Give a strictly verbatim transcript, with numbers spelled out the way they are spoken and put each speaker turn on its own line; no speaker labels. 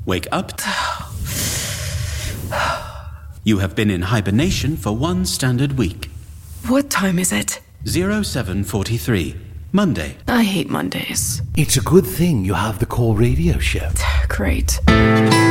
Wake up. You have been in hibernation for one standard week.
What time is it?
zero seven forty-three. Monday.
I hate Mondays.
It's a good thing you have the Core Radio Show.
Great.